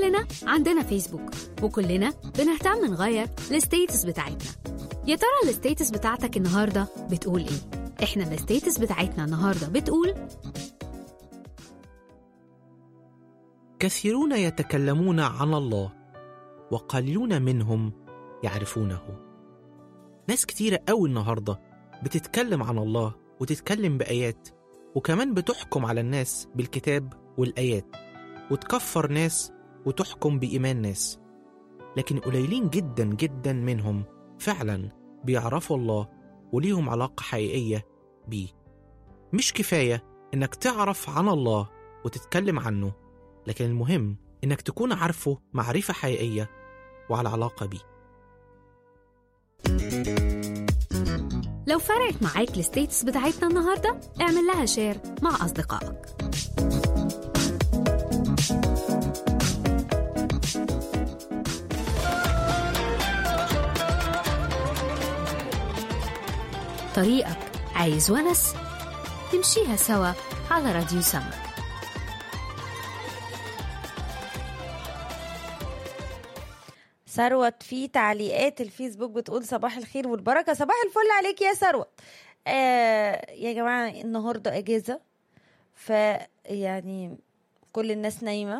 كلنا عندنا فيسبوك، وكلنا بنهتم نغير الستيتس بتاعتنا. يا ترى الستيتس بتاعتك النهاردة بتقول ايه؟ احنا الستيتس بتاعتنا النهاردة بتقول: كثيرون يتكلمون عن الله وقليلون منهم يعرفونه. ناس كتيرة قوي النهاردة بتتكلم عن الله وتتكلم بآيات، وكمان بتحكم على الناس بالكتاب والآيات، وتكفر ناس وتحكم بإيمان ناس، لكن قليلين جدا جدا منهم فعلا بيعرفوا الله وليهم علاقة حقيقية بيه. مش كفاية إنك تعرف عن الله وتتكلم عنه، لكن المهم إنك تكون عارفه معرفة حقيقية وعلى علاقة بيه. لو فرقت معاك الستيتس بتاعتنا النهاردة، اعمل لها شير مع أصدقائك. طريقك عايز ونس؟ تمشيها سوا على راديو سما. ثروت في تعليقات الفيسبوك بتقول: صباح الخير والبركة. صباح الفل عليك يا ثروت. يا جماعة النهاردة أجازة، فيعني كل الناس نايمة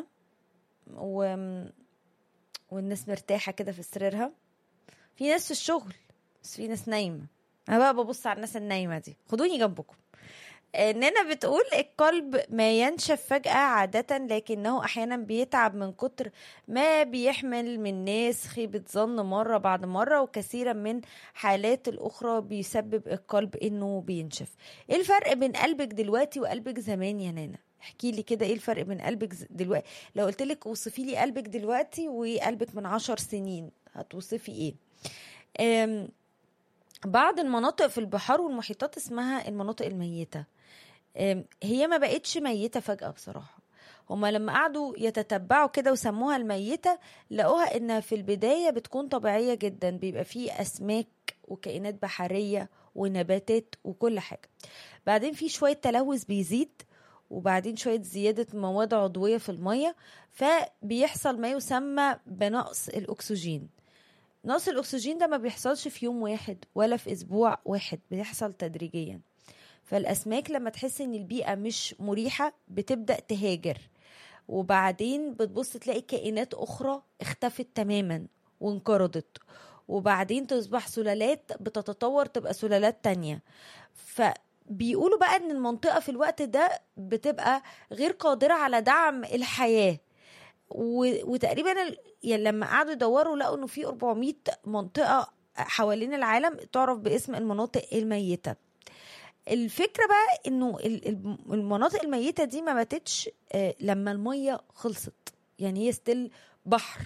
والناس مرتاحة كده في سريرها. في ناس في الشغل بس في ناس نايمة. أنا بقى ببص على الناس النايمة دي، خدوني جنبكم. إننا بتقول: القلب ما ينشف فجأة عادة، لكنه أحيانا بيتعب من كتر ما بيحمل من ناس خيبة ظن مرة بعد مرة، وكثيرا من حالات الأخرى بيسبب القلب إنه بينشف. إيه الفرق بين قلبك دلوقتي وقلبك زمان يا نانا؟ احكي لي كده، إيه الفرق بين قلبك دلوقتي؟ لو قلت لك وصفي لي قلبك دلوقتي وقلبك من 10 سنين هتوصفي إيه؟ بعض المناطق في البحار والمحيطات اسمها المناطق الميتة. هي ما بقتش ميتة فجأة بصراحة. هما لما قعدوا يتتبعوا كده وسموها الميتة، لقوها انها في البداية بتكون طبيعية جدا، بيبقى فيه اسماك وكائنات بحرية ونباتات وكل حاجة. بعدين في شوية تلوث بيزيد، وبعدين شوية زيادة مواد عضوية في المية، فبيحصل ما يسمى بنقص الأكسجين. نقص الأكسجين ده ما بيحصلش في يوم واحد ولا في أسبوع واحد، بيحصل تدريجيا. فالأسماك لما تحس إن البيئة مش مريحة بتبدأ تهاجر، وبعدين بتبص تلاقي كائنات أخرى اختفت تماما وانقرضت، وبعدين تصبح سلالات بتتطور تبقى سلالات تانية. فبيقولوا بقى إن المنطقة في الوقت ده بتبقى غير قادرة على دعم الحياة. وتقريبا يعني لما قعدوا يدوروا لقوا إنه في 400 منطقة حوالين العالم تعرف باسم المناطق الميتة. الفكرة بقى انه المناطق الميتة دي ما باتتش لما المية خلصت، يعني هي ستيل بحر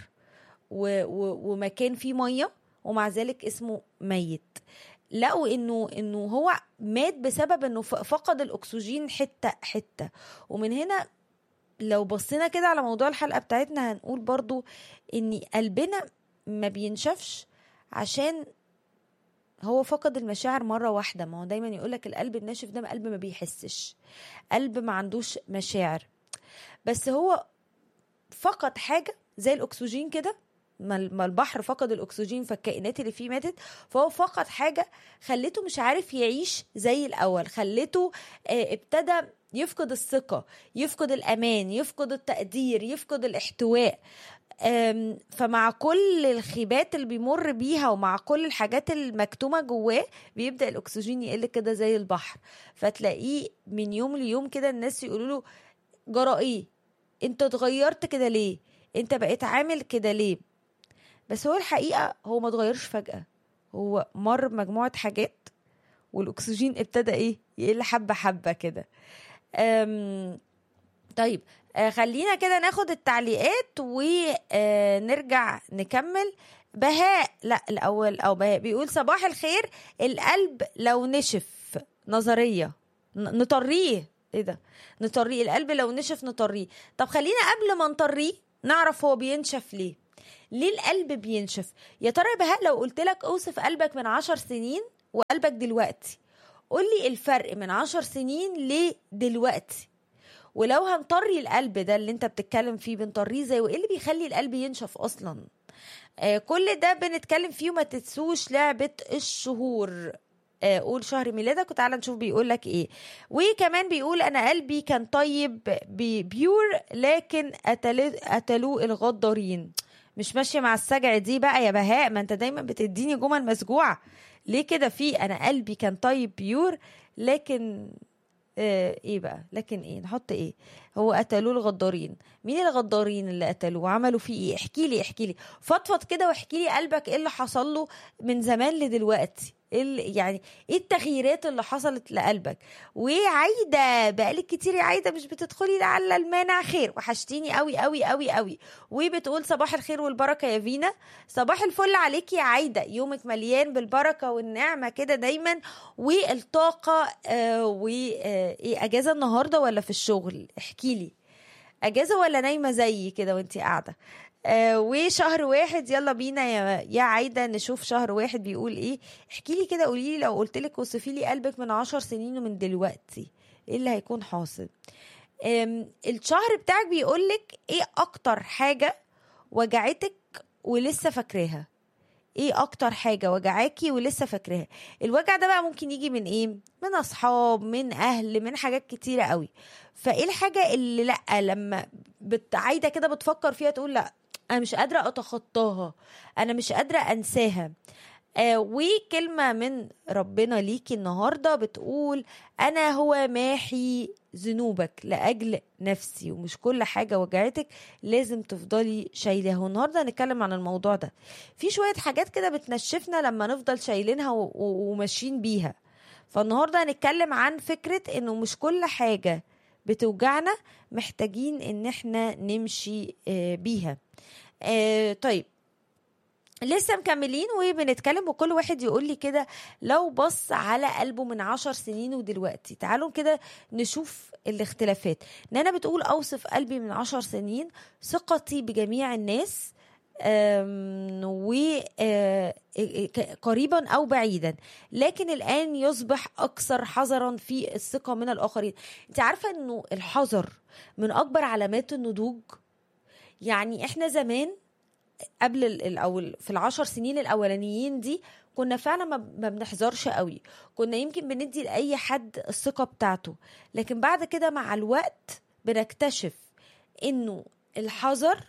ومكان فيه مية ومع ذلك اسمه ميت. لقوا انه هو مات بسبب انه فقد الاكسجين حتة. ومن هنا لو بصينا كده على موضوع الحلقة بتاعتنا هنقول برضو ان قلبنا ما بينشفش عشان هو فقد المشاعر مرة واحدة. ما هو دايما يقولك القلب الناشف ده قلب ما بيحسش، قلب ما عندوش مشاعر، بس هو فقد حاجة زي الأكسجين كده. ما البحر فقد الأكسجين فالكائنات اللي فيه ماتت، فهو فقد حاجة خلته مش عارف يعيش زي الأول، خلته ابتدى يفقد الثقة، يفقد الأمان، يفقد التقدير، يفقد الاحتواء. فمع كل الخيبات اللي بيمر بيها ومع كل الحاجات المكتومة جواه بيبدأ الأكسجين يقل كده زي البحر. فتلاقيه من يوم ليوم كده الناس يقولوا له: جرى ايه؟ انت اتغيرت كده ليه؟ انت بقيت عامل كده ليه؟ بس هو الحقيقة هو ما اتغيرش فجأة، هو مر بمجموعة حاجات والأكسجين ابتدى ايه؟ يقل حبة حبة كده. طيب خلينا كده ناخد التعليقات ونرجع نكمل. بهاء، لا الأول أو بهاء بيقول: صباح الخير، القلب لو نشف نظرية نطريه. ايه ده؟ نطريه القلب لو نشف نطريه. طب خلينا قبل ما نطريه نعرف هو بينشف ليه القلب بينشف. يا ترى بهاء لو قلت لك اوصف قلبك من 10 سنين وقلبك دلوقتي، قولي الفرق من 10 سنين ليه دلوقتي. ولو هنطري القلب ده اللي انت بتتكلم فيه بنطريه زي وايه اللي بيخلي القلب ينشف اصلا. كل ده بنتكلم فيه. وما تنسوش لعبة الشهور. قول شهر ميلادك وتعالى نشوف بيقول لك ايه. وكمان بيقول انا قلبي كان طيب بيور لكن قتلوه الغدارين. مش ماشية مع السجع دي بقى يا بهاء، ما انت دايما بتديني جمل مسجوعة ليه كده؟ في انا قلبي كان طيب بيور لكن ايه بقى؟ لكن ايه نحط ايه؟ هو قتلوه الغدارين. مين الغدارين اللي قتلوه؟ عملوا فيه ايه؟ احكي لي فضفض كده واحكي لي قلبك ايه اللي حصل له من زمان لدلوقتي. يعني ايه التغييرات اللي حصلت لقلبك؟ وعايده بقالك كتير يا عايده مش بتدخلي لعل المانع خير، وحشتيني قوي قوي قوي قوي. وبتقول صباح الخير والبركه يا فينا. صباح الفل عليكي يا عايده، يومك مليان بالبركه والنعمه كده دايما والطاقه. وايه اجازه النهارده ولا في الشغل؟ احكي لي اجازه ولا نايمه زي كده وانتي قاعده. وشهر واحد يلا بينا يا عايدة نشوف شهر واحد بيقول ايه. احكي لي كده، قولي لي لو قلت لك وصفي لي قلبك من 10 سنين ومن دلوقتي ايه اللي هيكون حاصل. الشهر بتاعك بيقول لك ايه اكتر حاجة وجعتك ولسه فاكراها؟ ايه اكتر حاجة وجعاكي ولسه فاكراها؟ الوجع ده بقى ممكن يجي من ايه؟ من اصحاب، من اهل، من حاجات كتيرة قوي. فايه الحاجة اللي لأ لما عايدة كده بتفكر فيها تقول لأ انا مش قادرة اتخطاها، انا مش قادرة انساها؟ وكلمة من ربنا ليكي النهاردة بتقول أنا هو ماحي ذنوبك لأجل نفسي. ومش كل حاجة وجعتك لازم تفضلي شايلها. والنهاردة هنتكلم عن الموضوع ده. في شوية حاجات كده بتنشفنا لما نفضل شايلينها وماشيين بيها. فالنهاردة هنتكلم عن فكرة إنه مش كل حاجة بتوجعنا محتاجين إن احنا نمشي بيها. طيب لسه مكملين وبنتكلم وكل واحد يقول لي كده لو بص على قلبه من 10 سنين ودلوقتي. تعالوا كده نشوف الاختلافات. نانا بتقول أوصف قلبي من 10 سنين ثقتي بجميع الناس قريبا أو بعيدا، لكن الآن يصبح أكثر حذرا في الثقة من الآخرين. انت عارفة أنه الحذر من أكبر علامات النضوج؟ يعني احنا زمان قبل او في 10 سنين الاولانيين دي كنا فعلا ما بنحذرش قوي، كنا يمكن بندي لاي حد الثقه بتاعته. لكن بعد كده مع الوقت بنكتشف انه الحذر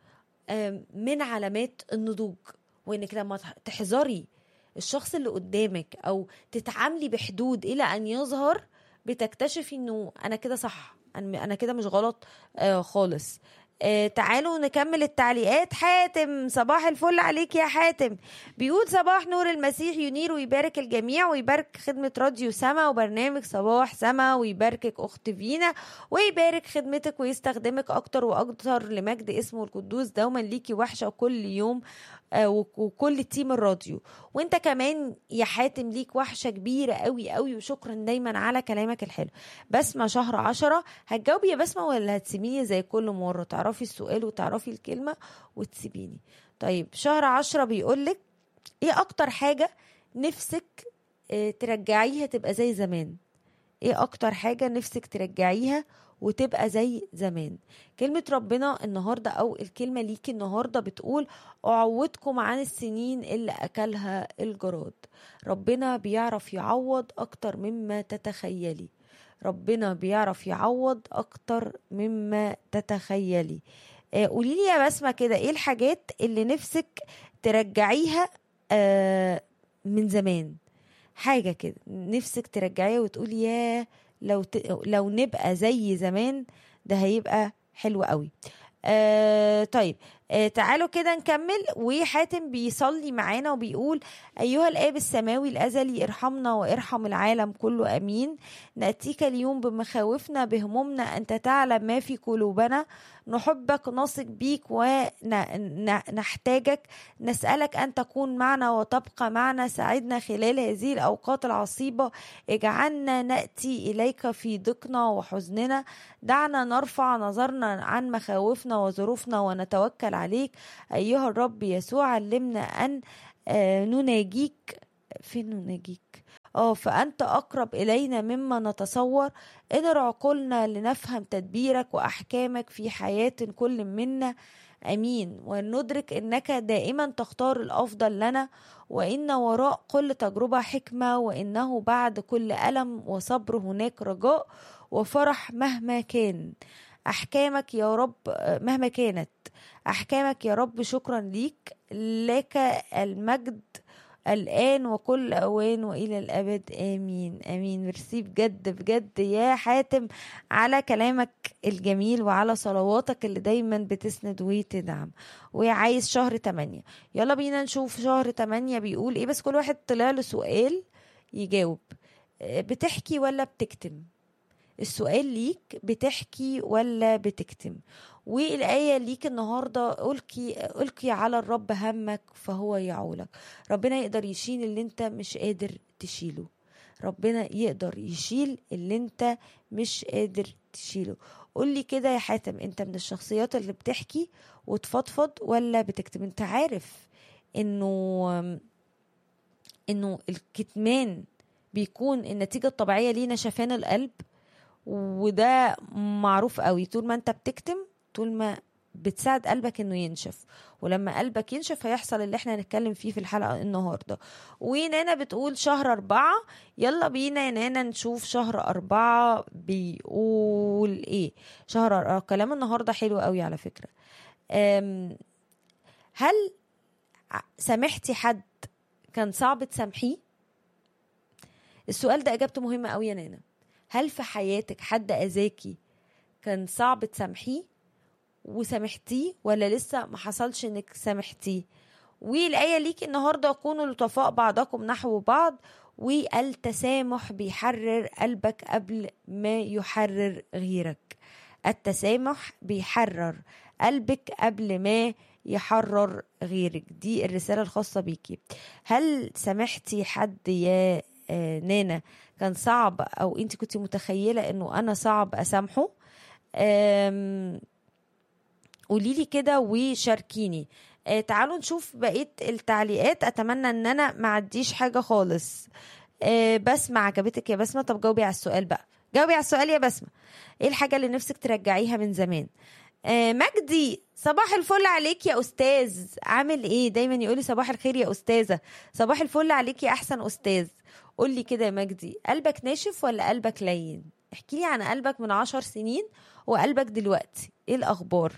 من علامات النضوج، وانك لما تحذري الشخص اللي قدامك او تتعاملي بحدود الى ان يظهر بتكتشفي انه انا كده صح، انا كده مش غلط خالص. تعالوا نكمل التعليقات. حاتم صباح الفل عليك يا حاتم. بيقول صباح نور المسيح ينير ويبارك الجميع ويبارك خدمة راديو سما وبرنامج صباح سما ويباركك أخت فينا ويبارك خدمتك ويستخدمك أكتر وأكتر لمجد اسمه القدوس. دوما ليكي وحشة كل يوم وكل تيم الراديو. وانت كمان يا حاتم ليك وحشة كبيرة قوي قوي وشكرا دايما على كلامك الحلو. بسمة شهر 10 هتجاوبي يا بسمة ولا هتسيبيني زي كل مرة تعرفي السؤال وتعرفي الكلمة وتسيبيني؟ طيب شهر 10 بيقولك ايه اكتر حاجة نفسك ترجعيها تبقى زي زمان؟ ايه اكتر حاجة نفسك ترجعيها وتبقى زي زمان؟ كلمة ربنا النهاردة او الكلمة ليكي النهاردة بتقول اعوضكم عن السنين اللي اكلها الجراد. ربنا بيعرف يعوض اكتر مما تتخيلي. ربنا بيعرف يعوض اكتر مما تتخيلي. قولي لي يا بسمة كده ايه الحاجات اللي نفسك ترجعيها من زمان؟ حاجة كده نفسك ترجعيها وتقولي يا لو نبقى زي زمان ده هيبقى حلو قوي. طيب تعالوا كده نكمل. وحاتم بيصلي معانا وبيقول أيها الآب السماوي الأزلي ارحمنا وارحم العالم كله أمين. نأتيك اليوم بمخاوفنا بهمومنا أنت تعلم ما في قلوبنا. نحبك نثق بيك ونحتاجك. نسألك أن تكون معنا وتبقى معنا. ساعدنا خلال هذه الأوقات العصيبة. اجعلنا نأتي إليك في ضيقنا وحزننا. دعنا نرفع نظرنا عن مخاوفنا وظروفنا ونتوكل عليك أيها الرب يسوع. علمنا أن نناجيك. فين نناجيك؟ فأنت أقرب إلينا مما نتصور. انر عقولنا لنفهم تدبيرك وأحكامك في حياة كل منا. أمين. وندرك أنك دائما تختار الأفضل لنا، وإن وراء كل تجربة حكمة، وإنه بعد كل ألم وصبر هناك رجاء وفرح مهما كان أحكامك يا رب، مهما كانت أحكامك يا رب. شكرا لك المجد الآن وكل أوان وإلى الأبد. آمين آمين. ميرسي بجد بجد يا حاتم على كلامك الجميل وعلى صلواتك اللي دايما بتسند وتدعم. وعايز شهر 8. يلا بينا نشوف شهر 8 بيقول ايه. بس كل واحد طلع له سؤال يجاوب. بتحكي ولا بتكتم؟ السؤال ليك، بتحكي ولا بتكتم؟ والآية ليك النهاردة، ألقي على الرب همك فهو يعولك. ربنا يقدر يشيل اللي انت مش قادر تشيله. ربنا يقدر يشيل اللي انت مش قادر تشيله. قولي كده يا حاتم، انت من الشخصيات اللي بتحكي وتفضفض ولا بتكتم؟ انت عارف انه الكتمان بيكون النتيجة الطبيعية لينا شفان القلب، وده معروف قوي. طول ما انت بتكتم، طول ما بتساعد قلبك انه ينشف، ولما قلبك ينشف هيحصل اللي احنا هنتكلم فيه في الحلقة النهاردة. ونانا بتقول شهر 4. يلا بينا يا نانا نشوف شهر 4 بيقول ايه. شهر كلام النهاردة حلو قوي على فكرة. هل سامحتي حد كان صعب تسامحيه؟ السؤال ده اجابته مهمة قوي يا نانا. هل في حياتك حد أذاكي كان صعب تسامحيه وسامحتيه، ولا لسه ما حصلش انك سامحتيه؟ والآية ليك النهاردة، كونوا لطفاء بعضكم نحو بعض، والتسامح بيحرر قلبك قبل ما يحرر غيرك. التسامح بيحرر قلبك قبل ما يحرر غيرك. دي الرسالة الخاصة بيكي. هل سامحتي حد يا نانا كان صعب، او انت كنت متخيلة انه انا صعب اسامحه؟ قوليلي كده وشاركيني. تعالوا نشوف بقية التعليقات. اتمنى ان انا ما عديش حاجة خالص. بسمة، عجبتك يا بسمة؟ طب جاوبي على السؤال بقى، جاوبي على السؤال يا بسمة. ايه الحاجة اللي نفسك ترجعيها من زمان؟ مجدي، صباح الفل عليك يا أستاذ، عامل ايه؟ دايما يقولي صباح الخير يا أستاذة. صباح الفل عليك يا أحسن أستاذ. قولي كده يا مجدي، قلبك ناشف ولا قلبك لين؟ احكيلي عن قلبك من 10 سنين وقلبك دلوقتي، ايه الأخبار؟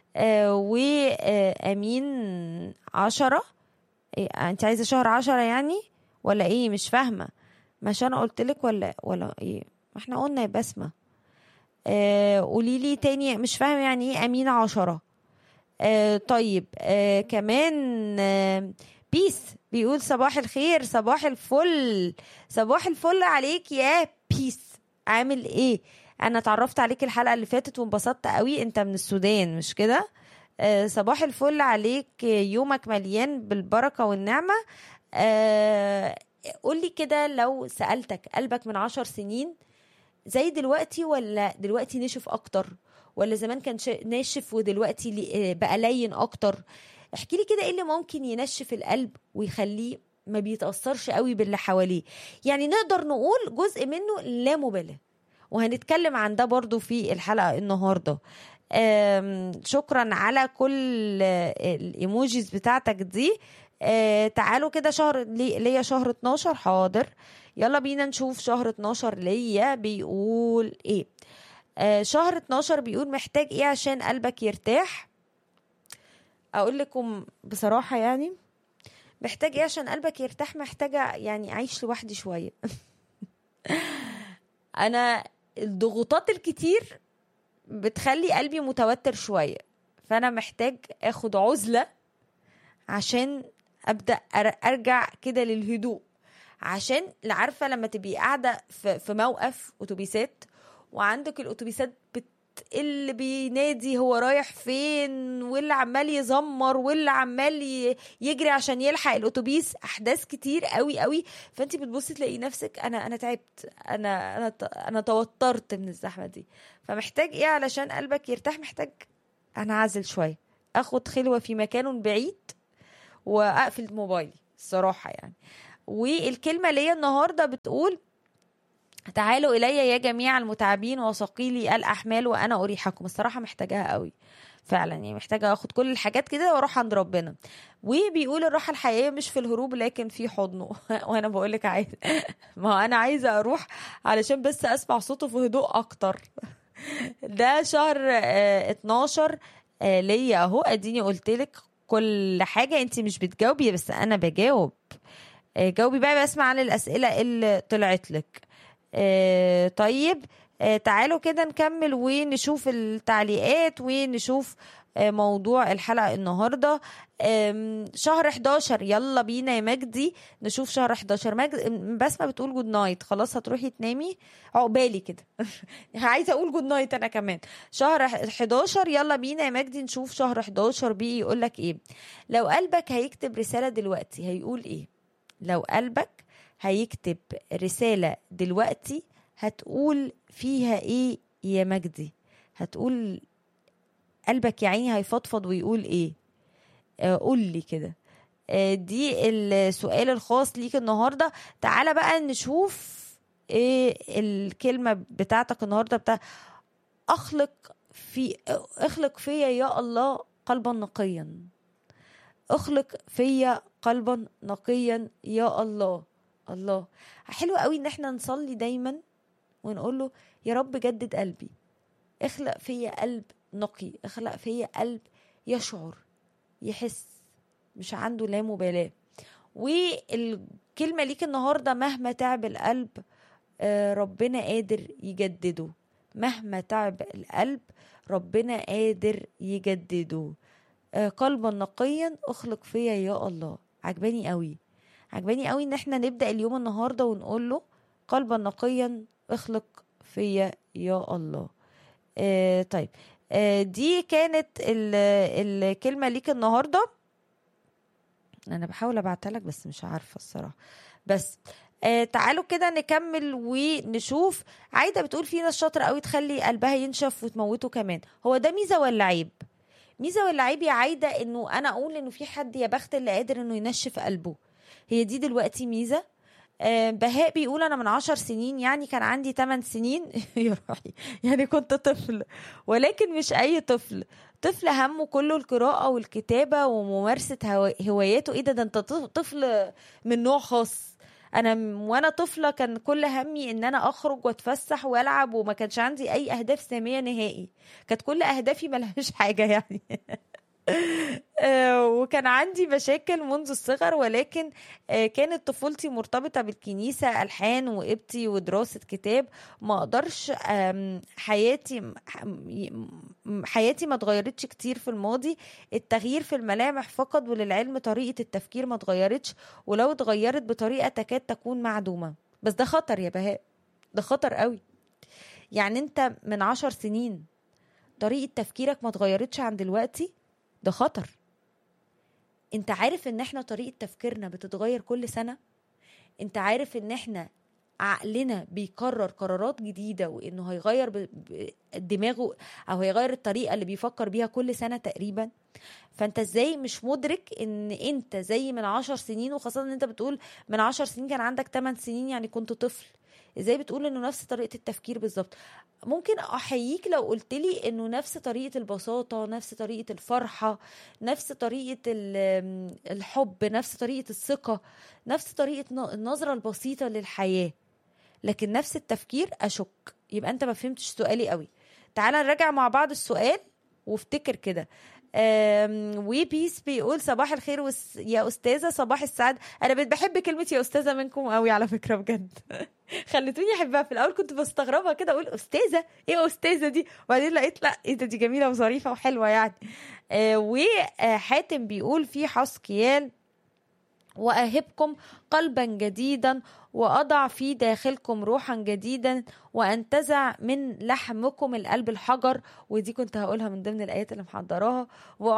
وأمين 10. إيه انت عايزة شهر 10 يعني ولا ايه؟ مش فاهمة. مش انا قلتلك ولا ايه؟ ما احنا قلنا يا بسمة. قوليلي تاني، مش فاهم يعني ايه أمين 10. طيب. كمان بيس بيقول صباح الخير، صباح الفل، صباح الفل عليك يا بيس، عامل ايه؟ انا اتعرفت عليك الحلقة اللي فاتت وانبسطت قوي. انت من السودان مش كده؟ صباح الفل عليك، يومك مليان بالبركة والنعمة. قولي كده، لو سألتك قلبك من 10 سنين زي دلوقتي، ولا دلوقتي نشف اكتر، ولا زمان كان ناشف ودلوقتي بقى لين اكتر؟ احكي لي كده ايه اللي ممكن ينشف القلب ويخليه ما بيتأثرش قوي باللي حواليه. يعني نقدر نقول جزء منه لا مبالاة، وهنتكلم عن ده برضو في الحلقة النهاردة. شكرا على كل الايموجيز بتاعتك دي. تعالوا كده شهر ليا شهر 12. حاضر، يلا بينا نشوف شهر 12 ليا بيقول ايه. شهر 12 بيقول محتاج ايه عشان قلبك يرتاح؟ اقول لكم بصراحة، يعني محتاج ايه عشان قلبك يرتاح؟ محتاجة يعني اعيش لوحدي شوية. انا الضغوطات الكتير بتخلي قلبي متوتر شوية، فانا محتاج اخد عزلة عشان ابدأ ارجع كده للهدوء. عشان عارفة لما تبقي قاعدة في موقف اتوبيسات، وعندك الاتوبيسات اللي بينادي هو رايح فين، واللي عمال يزمر، واللي عمال يجري عشان يلحق الاتوبيس، احداث كتير قوي قوي، فانت بتبصي تلاقي نفسك انا تعبت، انا توترت من الزحمه دي. فمحتاج ايه علشان قلبك يرتاح؟ محتاج انا اعزل شويه، اخد خلوه في مكان بعيد، واقفل موبايلي الصراحه يعني. والكلمة ليا النهاردة بتقول تعالوا إلي يا جميع المتعبين وثقيلي الأحمال وأنا أريحكم. الصراحة محتاجاها قوي فعلا، يعني محتاجة أخد كل الحاجات كده وأروح عند ربنا. وبيقول الراحة الحقيقية مش في الهروب لكن في حضنه. وأنا بقولك عايز ما هو أنا عايزة أروح علشان بس أسمع صوته في هدوء أكتر. ده شهر 12 ليا أهو. أديني قلتلك كل حاجة، أنتي مش بتجاوبي بس أنا بجاوب. جاوبي بقى، بسمع عن الأسئلة اللي طلعت لك. طيب تعالوا كده نكمل ونشوف التعليقات ونشوف موضوع الحلقة النهاردة. شهر 11 يلا بينا يا مجدي نشوف شهر 11. بسمة بتقول جود نايت، خلاص هتروحي تنامي عقبالي كده. عايزة اقول جود نايت انا كمان. شهر 11 يلا بينا يا مجدي نشوف شهر 11 بيه يقولك ايه. لو قلبك هيكتب رسالة دلوقتي هيقول ايه؟ لو قلبك هيكتب رسالة دلوقتي هتقول فيها ايه يا مجدي؟ هتقول قلبك يا عيني هيفضفض ويقول ايه؟ قول لي كده. دي السؤال الخاص ليك النهاردة. تعالى بقى نشوف ايه الكلمة بتاعتك النهاردة بتاع اخلق فيا يا الله قلبا نقيا. اخلق فيا قلبا نقيا يا الله. الله حلو قوي ان احنا نصلي دايما ونقول له يا رب جدد قلبي، اخلق فيا قلب نقي، اخلق فيا قلب يشعر يحس مش عنده لا مبالاة. والكلمة ليك النهاردة مهما تعب القلب ربنا قادر يجدده. مهما تعب القلب ربنا قادر يجدده. قلبا نقيا اخلق فيا يا الله. عجباني قوي، عجباني قوي ان احنا نبدأ اليوم النهاردة ونقول له قلبا نقيا اخلق فيا يا الله. طيب دي كانت الكلمة ليك النهاردة. انا بحاول ابعتها لك بس مش عارفة الصراحة. بس تعالوا كده نكمل ونشوف. عايدة بتقول في ناس شاطرة قوي تخلي قلبها ينشف وتموته كمان. هو ده ميزة ولا عيب؟ ميزة ولا عيب يا عايدة انه انا اقول انه في حد يا بخت اللي قادر انه ينشف قلبه؟ هي دي دلوقتي ميزة. بهاء بيقول انا من 10 سنين يعني كان عندي 8 سنين يا روحي يعني كنت طفل، ولكن مش اي طفل. طفل همه كله القراءة والكتابة وممارسة هواياته. ايه ده انت طفل من نوع خاص. انا وانا طفلة كان كل همي ان انا اخرج واتفسح والعب وما كانش عندي اي اهداف سامية نهائي. كانت كل اهدافي ملهاش حاجة يعني. وكان عندي مشاكل منذ الصغر، ولكن كانت طفولتي مرتبطة بالكنيسة، ألحان وقبطي ودراسة كتاب. ما أقدرش حياتي ما اتغيرتش كتير في الماضي. التغيير في الملامح فقط، وللعلم طريقة التفكير ما اتغيرتش، ولو اتغيرت بطريقة تكاد تكون معدومة. بس ده خطر يا بهاء، ده خطر قوي. يعني انت من 10 سنين طريقة تفكيرك ما اتغيرتش عن دلوقتي، ده خطر. انت عارف ان احنا طريقة تفكيرنا بتتغير كل سنة؟ انت عارف ان احنا عقلنا بيقرر قرارات جديدة وانه هيغير دماغه او هيغير الطريقة اللي بيفكر بيها كل سنة تقريبا؟ فانت ازاي مش مدرك ان انت زي من 10 سنين، وخاصة ان انت بتقول من 10 سنين كان عندك 8 سنين يعني كنت طفل. ازاي بتقول انه نفس طريقة التفكير بالظبط؟ ممكن احييك لو قلت لي انه نفس طريقة البساطة، نفس طريقة الفرحة، نفس طريقة الحب، نفس طريقة الثقة، نفس طريقة النظرة البسيطة للحياة، لكن نفس التفكير اشك. يبقى انت ما فهمتش سؤالي قوي. تعال نراجع مع بعض السؤال وافتكر كده. وبيس بيقول صباح الخير يا أستاذة، صباح السعادة. أنا بحب كلمة يا أستاذة منكم قوي على فكرة بجد. خلتوني أحبها. في الأول كنت بستغربها كده أقول أستاذة إيه أستاذة دي، وبعدين لقيت لا إيه ده، دي جميلة وظريفة وحلوة يعني. وحاتم بيقول في حسقيال وأهبكم قلبا جديدا وأضع في داخلكم روحا جديدا وأنتزع من لحمكم القلب الحجر. ودي كنت هقولها من ضمن الآيات اللي محضراها.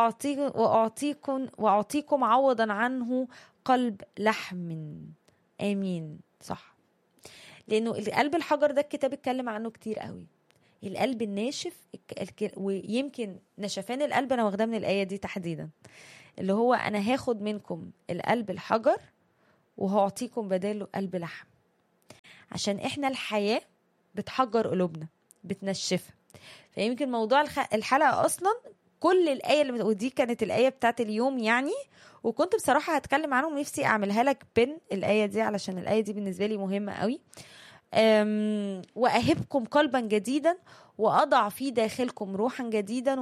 وأعطيكم عوضا عنه قلب لحم. آمين. صح، لأنه القلب الحجر ده الكتاب اتكلم عنه كتير قوي. القلب الناشف، ويمكن نشفان القلب أنا واخداه من الآية دي تحديدا، اللي هو أنا هاخد منكم القلب الحجر وهعطيكم بداله قلب لحم. عشان احنا الحياة بتحجر قلوبنا، بتنشفها. فيمكن موضوع الحلقة اصلا كل الآية اللي ودي كانت الآية بتاعت اليوم يعني، وكنت بصراحة هتكلم عنهم، نفسي اعملها لك بين الآية دي علشان الآية دي بالنسبة لي مهمة قوي. وأهبكم قلبا جديدا وأضع في داخلكم روحا جديدا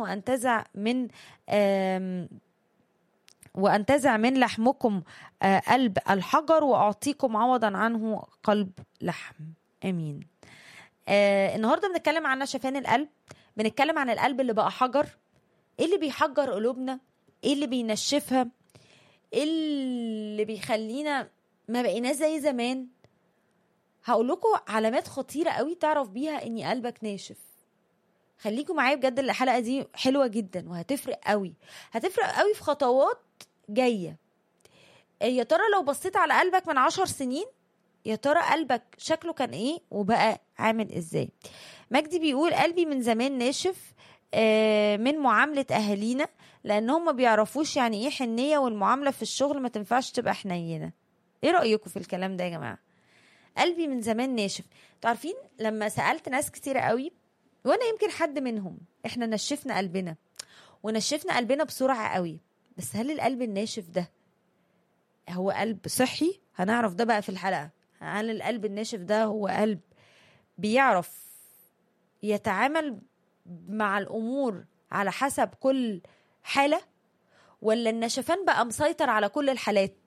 وأنتزع من لحمكم قلب الحجر وأعطيكم عوضا عنه قلب لحم. أمين. النهاردة بنتكلم عن نشفان القلب، بنتكلم عن القلب اللي بقى حجر. ايه اللي بيحجر قلوبنا؟ ايه اللي بينشفها؟ ايه اللي بيخلينا ما بقيناش زي زمان؟ هقول لكم علامات خطيرة قوي تعرف بيها اني قلبك ناشف. خليكم معايا بجد، الحلقة دي حلوة جدا وهتفرق قوي، هتفرق قوي في خطوات جاية. يا ترى لو بصيت على قلبك من 10 سنين، يا ترى قلبك شكله كان ايه وبقى عامل ازاي؟ مجدي بيقول قلبي من زمان ناشف من معاملة أهالينا، لأنهم ما بيعرفوش يعني ايه حنية، والمعاملة في الشغل ما تنفعش تبقى حنينة. ايه رأيكم في الكلام ده يا جماعة؟ قلبي من زمان ناشف. تعرفين لما سألت ناس كتيرة قوي، وانا يمكن حد منهم، احنا نشفنا قلبنا ونشفنا قلبنا بسرعة قوي. بس هل القلب الناشف ده هو قلب صحي؟ هنعرف ده بقى في الحلقة. هل القلب الناشف ده هو قلب بيعرف يتعامل مع الأمور على حسب كل حالة، ولا النشفان بقى مسيطر على كل الحالات؟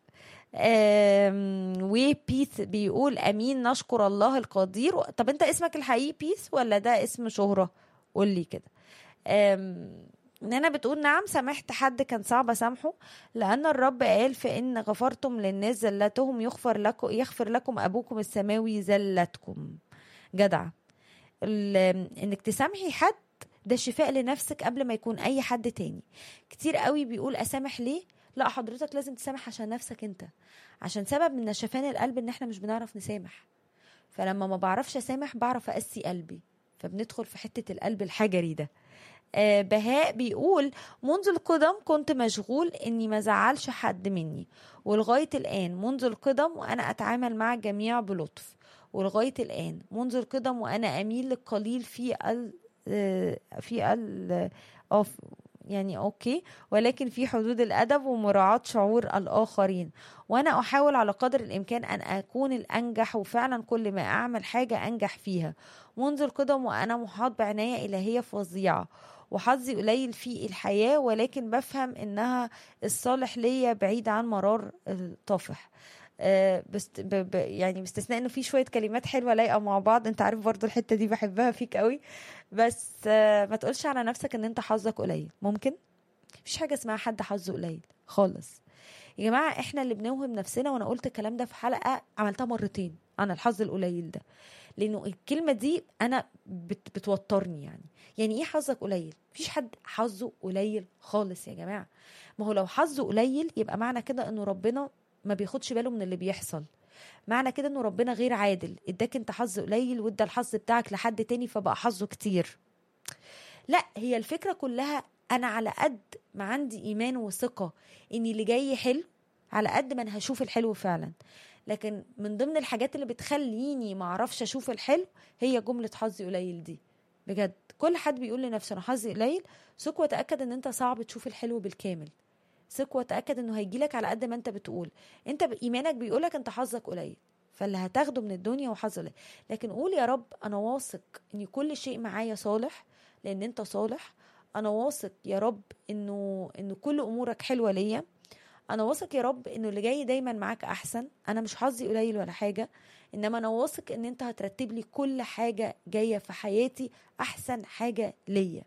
وبيث بيقول امين نشكر الله القدير. طب انت اسمك الحقيقي بيث ولا ده اسم شهرة؟ قول لي كده. نانا بتقول نعم سامحت حد كان صعب اسامحه، لان الرب قال فان غفرتم للناس زلتهم يغفر لكم ابوكم السماوي زلتكم. جدع. انك تسامحي حد ده شفاء لنفسك قبل ما يكون اي حد تاني. كتير قوي بيقول اسامح ليه؟ لا، حضرتك لازم تسامح عشان نفسك انت، عشان سبب من نشفان القلب ان احنا مش بنعرف نسامح. فلما ما بعرفش اسامح بعرف اقسي قلبي، فبندخل في حتة القلب الحجري ده. بهاء بيقول منذ القدم كنت مشغول اني ما زعلش حد مني، ولغاية الان منذ القدم وانا اتعامل مع الجميع بلطف، ولغاية الان منذ القدم وانا اميل للقليل يعني اوكي، ولكن في حدود الادب ومراعاة شعور الاخرين، وانا احاول على قدر الامكان ان اكون الانجح، وفعلا كل ما اعمل حاجة انجح فيها. منذ القدم وانا محاط بعناية الهية فظيعة، وحظي قليل في الحياة، ولكن بفهم انها الصالح ليا بعيد عن مرار الطافح. بس يعني باستثناء انه في شويه كلمات حلوه لايقه مع بعض. انت عارف برضو الحته دي بحبها فيك قوي. بس ما تقولش على نفسك ان انت حظك قليل. ممكن مفيش حاجه اسمها حد حظه قليل خالص يا جماعه. احنا اللي بنوهم نفسنا، وانا قلت الكلام ده في حلقه عملتها مرتين عن الحظ القليل ده، لانه الكلمه دي انا بتوترني. يعني ايه حظك قليل؟ مفيش حد حظه قليل خالص يا جماعه. ما هو لو حظه قليل يبقى معنى كده انه ربنا ما بياخدش باله من اللي بيحصل، معنى كده انه ربنا غير عادل، اداك انت حظ قليل وادى الحظ بتاعك لحد تاني فبقى حظه كتير. لا، هي الفكرة كلها انا على قد ما عندي ايمان وثقة ان اللي جاي حلو، على قد ما انا هشوف الحلو فعلا. لكن من ضمن الحاجات اللي بتخليني ما اعرفش اشوف الحلو هي جملة حظي قليل دي. بجد كل حد بيقول لنفسه انا حظي قليل، ثق وتأكد ان انت صعب تشوف الحلو بالكامل. ثق وتأكد انه هيجيلك على قد ما انت بتقول. انت بإيمانك بيقولك انت حظك قليل، فاللي هتاخده من الدنيا وحظ قليل. لكن قول يا رب انا واثق ان كل شيء معايا صالح لان انت صالح. انا واثق يا رب انه كل امورك حلوة ليا. انا واثق يا رب انه اللي جاي دايما معاك احسن. انا مش حظي قليل ولا حاجة، انما انا واثق ان انت هترتب لي كل حاجة جاية في حياتي احسن حاجة ليا.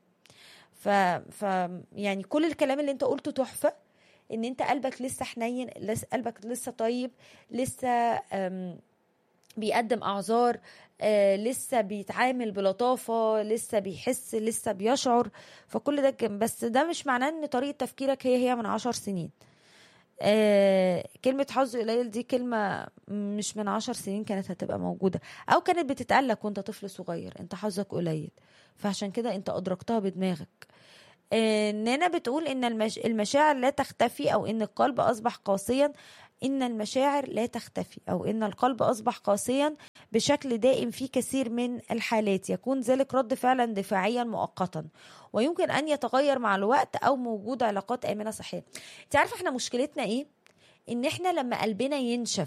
يعني كل الكلام اللي انت قلته تحفة، ان انت قلبك لسه حنين، قلبك لسه طيب، لسه بيقدم اعذار، لسه بيتعامل بلطافة، لسه بيحس، لسه بيشعر. فكل ده بس ده مش معناه ان طريقة تفكيرك هي من 10 سنين. كلمة حظ قليل دي كلمة مش من 10 سنين كانت هتبقى موجودة، او كانت بتتقالك وانت طفل صغير انت حظك قليل، فعشان كده انت ادركتها بدماغك. نانا بتقول ان المشاعر لا تختفي او ان القلب اصبح قاسيا. إن المشاعر لا تختفي، أو إن القلب أصبح قاسيا بشكل دائم في كثير من الحالات. يكون ذلك رد فعلا دفاعيا مؤقتا، ويمكن أن يتغير مع الوقت أو موجود علاقات آمنة صحية. انت عارفة احنا مشكلتنا ايه؟ ان احنا لما قلبنا ينشف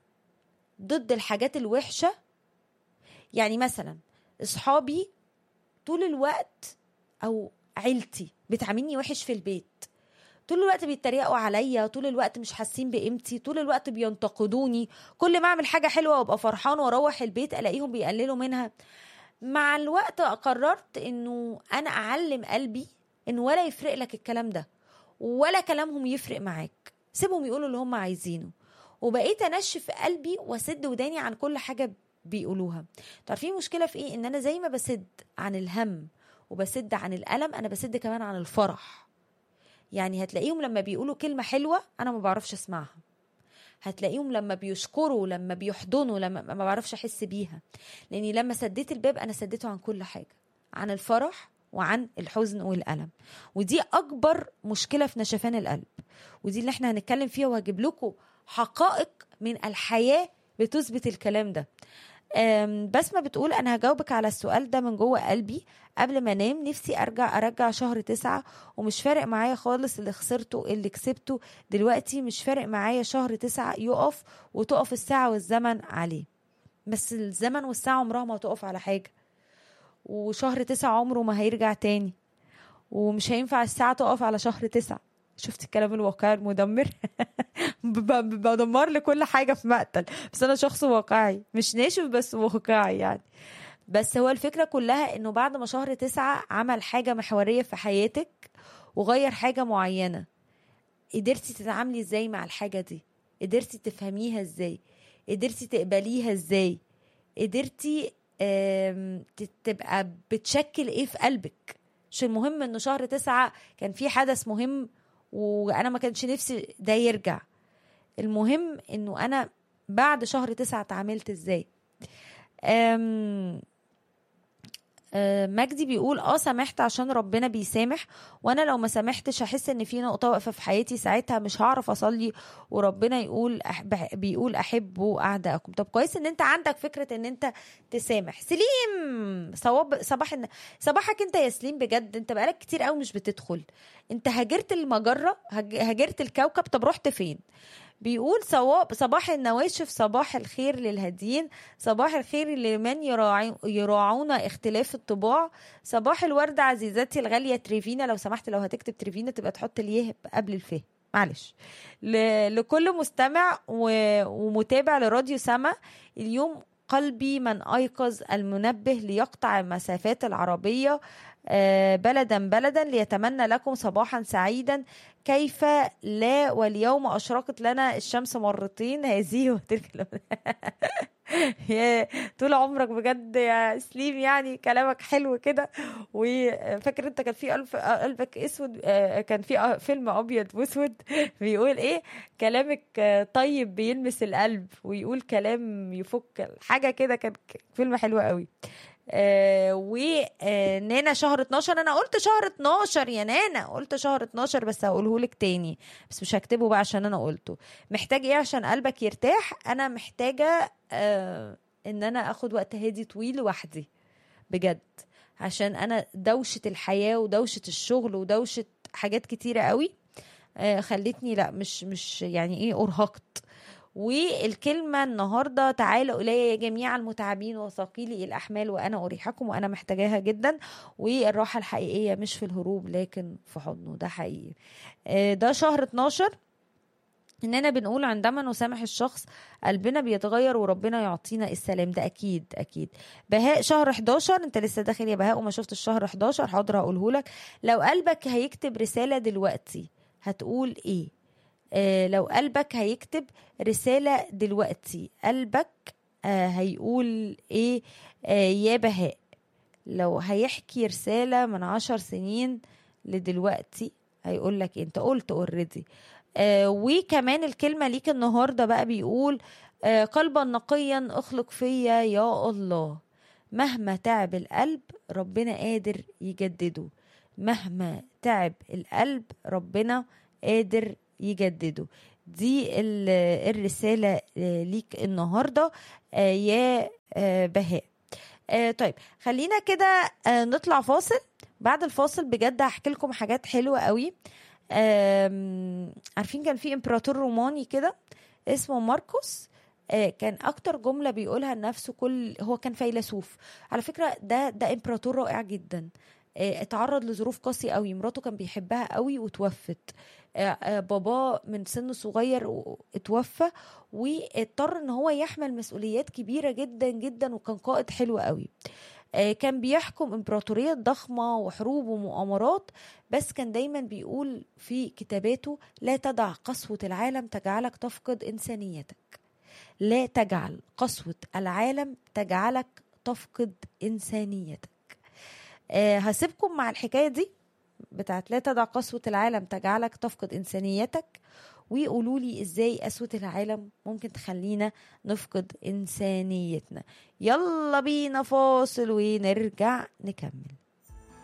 ضد الحاجات الوحشة، يعني مثلا اصحابي طول الوقت او عيلتي بتعاملني وحش في البيت، طول الوقت بيتريقوا عليا، طول الوقت مش حاسين بقيمتي، طول الوقت بينتقدوني، كل ما اعمل حاجة حلوة وابقى فرحان واروح البيت الاقيهم بيقللوا منها. مع الوقت قررت انه انا اعلم قلبي انه ولا يفرق لك الكلام ده، ولا كلامهم يفرق معاك، سيبهم يقولوا اللي هم عايزينه. وبقيت انشف قلبي واسد وداني عن كل حاجة بيقولوها. تعرفين مشكلة في ايه؟ ان انا زي ما بسد عن الهم وبسد عن الألم، انا بسد كمان عن الفرح. يعني هتلاقيهم لما بيقولوا كلمة حلوة انا ما بعرفش اسمعها، هتلاقيهم لما بيشكروا، لما بيحضنوا، لما ما بعرفش احس بيها، لاني لما سديت الباب انا سديته عن كل حاجة، عن الفرح وعن الحزن والألم. ودي أكبر مشكلة في نشفان القلب، ودي اللي احنا هنتكلم فيها، وهجيب لكم حقائق من الحياة بتثبت الكلام ده. بسمة بتقول أنا هجاوبك على السؤال ده من جوه قلبي قبل ما انام. نفسي أرجع شهر 9، ومش فارق معايا خالص اللي خسرته اللي كسبته دلوقتي. مش فارق معايا شهر 9 يقف وتقف الساعة والزمن عليه، بس الزمن والساعة عمرها ما تقف على حاجة، وشهر 9 عمره ما هيرجع تاني، ومش هينفع الساعة تقف على شهر 9. شفت الكلام الواقعي المدمر؟ بدمر لكل حاجة في مقتل، بس أنا شخص واقعي، مش ناشف بس واقعي يعني. بس هو الفكرة كلها إنه بعد ما شهر 9 عمل حاجة محورية في حياتك وغير حاجة معينة، قدرتي تتعاملي ازاي مع الحاجة دي؟ قدرتي تفهميها ازاي؟ قدرتي تقبليها ازاي؟ قدرتي تبقى بتشكل ايه في قلبك؟ مش المهم انه شهر 9 كان في حدث مهم وانا ما كانش نفسي ده يرجع، المهم انه انا بعد شهر 9 تعاملت ازاي. مجدي بيقول سامحت عشان ربنا بيسامح، وانا لو ما سامحتش هحس ان في نقطة واقفة في حياتي، ساعتها مش هعرف اصلي، وربنا بيقول احبوا اعدائكم. طب كويس ان انت عندك فكرة ان انت تسامح. سليم صباحك انت يا سليم، بجد انت بقالك كتير قوي مش بتدخل، انت هاجرت المجرة، هاجرت الكوكب. طب رحت فين؟ بيقول صباح النواشف، صباح الخير للهاديين، صباح الخير لمن يراعون اختلاف الطباع، صباح الورد عزيزتي الغالية تريفينا. لو سمحت لو هتكتب تريفينا تبقى تحط اليه قبل الفه، معلش. لكل مستمع ومتابع لراديو سما، اليوم قلبي من أيقظ المنبه ليقطع المسافات العربية بلدا بلدا ليتمنى لكم صباحا سعيدا. كيف لا، واليوم أشرقت لنا الشمس مرتين هذه وتلك. يا طول عمرك بجد يا سليم، يعني كلامك حلو كده. وفاكر انت كان في قلبك اسود، كان في فيلم ابيض واسود بيقول ايه؟ كلامك طيب بيلمس القلب ويقول كلام يفك حاجة كده، كان فيلم حلو قوي. ونانا شهر 12، انا قلت شهر 12 يا نانا، قلت شهر 12 بس هقوله لك تاني، بس مش هكتبه بقى عشان انا قلته. محتاج ايه عشان قلبك يرتاح؟ انا محتاجة ان انا اخد وقت هادي طويل لوحدي بجد، عشان انا دوشة الحياة ودوشة الشغل ودوشة حاجات كتيرة قوي خلتني لا مش يعني ايه، ارهقت. والكلمة النهاردة تعالوا إلي يا جميع المتعبين وثقيلي الأحمال وأنا أريحكم، وأنا محتاجاها جدا. والراحة الحقيقية مش في الهروب لكن في حضنه، ده حقيقي. ده شهر 12 إننا بنقول عندما نسامح الشخص قلبنا بيتغير وربنا يعطينا السلام، ده أكيد أكيد. بهاء شهر 11، أنت لسه داخل يا بهاء وما شفت الشهر 11؟ حاضر هقوله لك. لو قلبك هيكتب رسالة دلوقتي هتقول إيه؟ لو قلبك هيكتب رسالة دلوقتي قلبك هيقول ايه؟ يا بهاء لو هيحكي رسالة من 10 سنين لدلوقتي هيقول لك انت قلت اوريدي. وكمان الكلمة ليك النهاردة بقى بيقول قلبا نقيا اخلق فيا يا الله. مهما تعب القلب ربنا قادر يجدده، مهما تعب القلب ربنا قادر يجدده. دي الرسالة ليك النهاردة يا بهاء. طيب خلينا كده نطلع فاصل. بعد الفاصل بجد هحكي لكم حاجات حلوة قوي. عارفين كان في امبراطور روماني كده اسمه ماركوس، كان اكتر جملة بيقولها لنفسه هو كان فيلسوف على فكرة. ده امبراطور رائع جدا، اتعرض لظروف قاسية قوي، مراته كان بيحبها قوي وتوفت، باباه من سن صغير اتوفى، واضطر ان هو يحمل مسؤوليات كبيرة جدا جدا، وكان قائد حلو قوي. كان بيحكم امبراطورية ضخمة وحروب ومؤامرات، بس كان دايما بيقول في كتاباته: لا تدع قسوة العالم تجعلك تفقد إنسانيتك. لا تجعل قسوة العالم تجعلك تفقد إنسانيتك. هسيبكم مع الحكاية دي بتاعت لا تدع قسوة العالم تجعلك تفقد إنسانيتك، ويقولوا لي إزاي قسوة العالم ممكن تخلينا نفقد إنسانيتنا. يلا بينا فاصل ونرجع نكمل.